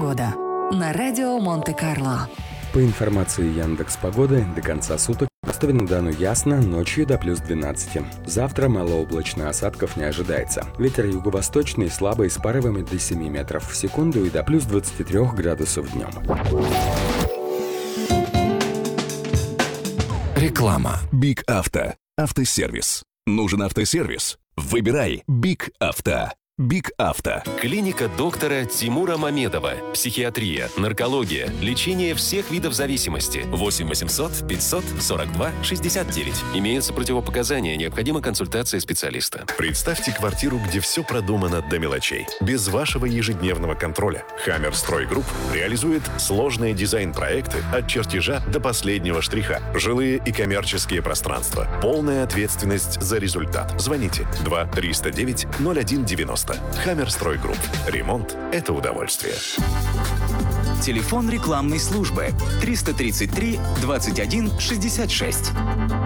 Погода на радио Монте-Карло. По информации Яндекс.Погоды, до конца суток в Ростове-на-Дону ясно, ночью до плюс 12. Завтра малооблачно, осадков не ожидается. Ветер юго-восточный, слабый, с порывами до 7 метров в секунду и до плюс 23 градусов днем. Реклама. Биг Авто. Автосервис. Нужен автосервис? Выбирай Биг Авто. Биг Авто. Клиника доктора Тимура Мамедова. Психиатрия, наркология, лечение всех видов зависимости. 8 800 542 69. Имеются противопоказания, необходима консультация специалиста. Представьте квартиру, где все продумано до мелочей. Без вашего ежедневного контроля. Хаммер Стройгрупп реализует сложные дизайн-проекты от чертежа до последнего штриха. Жилые и коммерческие пространства. Полная ответственность за результат. Звоните 2 309 0190. Хаммер Стройгрупп. Ремонт – это удовольствие. Телефон рекламной службы 333 21 66.